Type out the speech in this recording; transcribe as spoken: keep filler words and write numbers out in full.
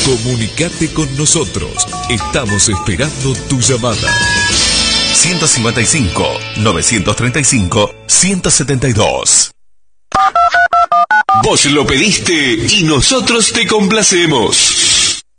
Comunicate con nosotros. Estamos esperando tu llamada. ciento cincuenta y cinco, novecientos treinta y cinco, ciento setenta y dos. Vos lo pediste y nosotros te complacemos.